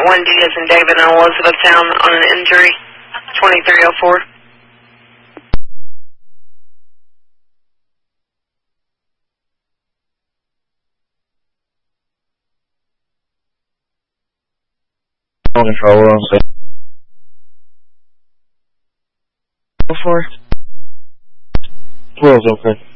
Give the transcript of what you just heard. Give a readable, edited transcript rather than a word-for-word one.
1D as in David and Elizabethtown on an injury, 2304. Control, what I'm saying. Before? 12's okay.